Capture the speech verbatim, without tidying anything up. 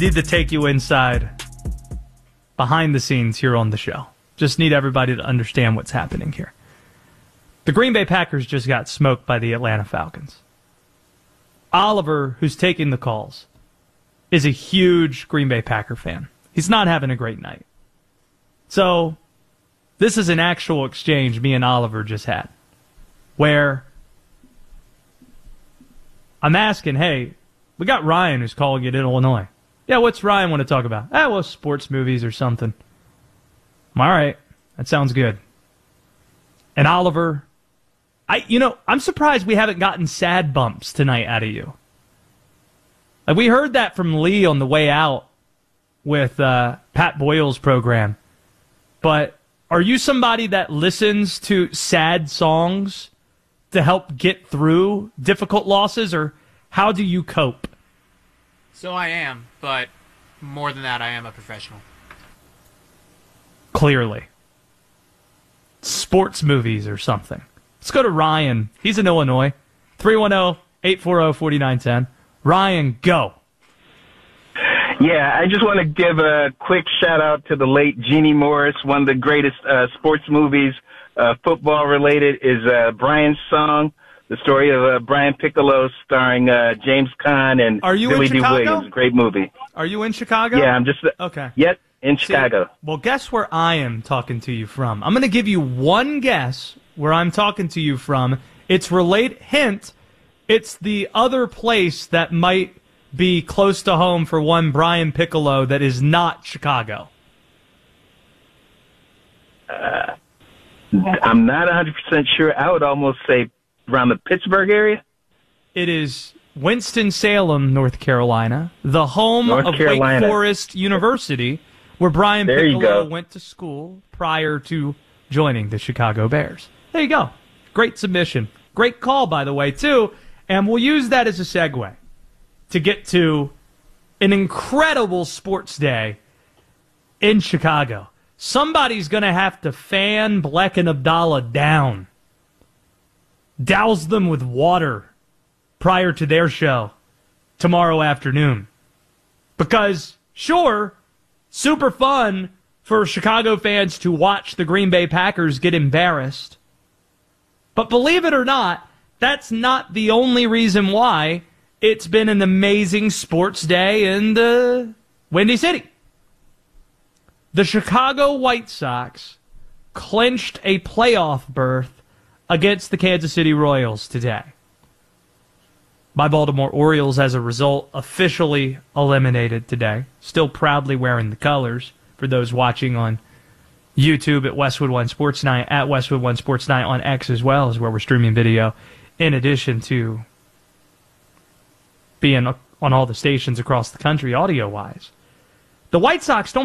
need to take you inside, behind the scenes here on the show. Just need everybody to understand what's happening here. The Green Bay Packers just got smoked by the Atlanta Falcons. Oliver, who's taking the calls, is a huge Green Bay Packer fan. He's not having a great night. So, this is an actual exchange me and Oliver just had, where I'm asking, hey, we got Ryan who's calling it in Illinois. Yeah, what's Ryan want to talk about? Ah, well, sports movies or something. All right, that sounds good. And Oliver, I, you know, I'm surprised we haven't gotten sad bumps tonight out of you. Like, we heard that from Lee on the way out with uh, Pat Boyle's program. But are you somebody that listens to sad songs to help get through difficult losses, or how do you cope? So I am, but more than that, I am a professional. Clearly. Sports movies or something. Let's go to Ryan. He's in Illinois. three one zero, eight four zero, four nine one zero. Ryan, go. Yeah, I just want to give a quick shout-out to the late Jeannie Morris. One of the greatest uh, sports movies, uh, football-related, is uh, Brian's Song, the story of uh, Brian Piccolo starring uh, James Caan and Are you Billy in D. Chicago? Williams. Great movie. Are you in Chicago? Yeah, I'm just... Okay. Yep, in See, Chicago. Well, guess where I am talking to you from. I'm going to give you one guess where I'm talking to you from. It's relate. Hint, it's the other place that might be close to home for one Brian Piccolo that is not Chicago. Uh, I'm not one hundred percent sure. I would almost say around the Pittsburgh area. It is Winston-Salem, North Carolina, the home North of Carolina. Wake Forest University, where Brian There you Piccolo go. went to school prior to joining the Chicago Bears. There you go. Great submission. Great call, by the way, too. And we'll use that as a segue to get to an incredible sports day in Chicago. Somebody's going to have to fan Black and Abdallah down. Douse them with water prior to their show tomorrow afternoon. Because, sure, super fun for Chicago fans to watch the Green Bay Packers get embarrassed. But believe it or not, that's not the only reason why it's been an amazing sports day in the Windy City. The Chicago White Sox clinched a playoff berth against the Kansas City Royals today. My Baltimore Orioles, as a result, officially eliminated today. Still proudly wearing the colors for those watching on YouTube at Westwood One Sports Night, at Westwood One Sports Night on X as well, is where we're streaming video, in addition to being on all the stations across the country audio-wise. The White Sox don't